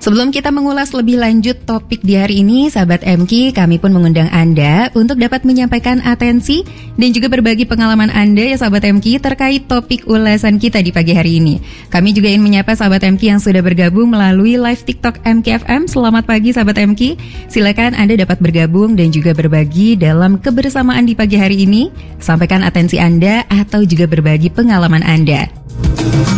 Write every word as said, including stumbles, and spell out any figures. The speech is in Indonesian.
Sebelum kita mengulas lebih lanjut topik di hari ini, sahabat M K, kami pun mengundang Anda untuk dapat menyampaikan atensi dan juga berbagi pengalaman Anda ya sahabat M K terkait topik ulasan kita di pagi hari ini. Kami juga ingin menyapa sahabat M K yang sudah bergabung melalui live TikTok M K F M. Selamat pagi sahabat M K. Silakan Anda dapat bergabung dan juga berbagi dalam kebersamaan di pagi hari ini. Sampaikan atensi Anda atau juga berbagi pengalaman Anda.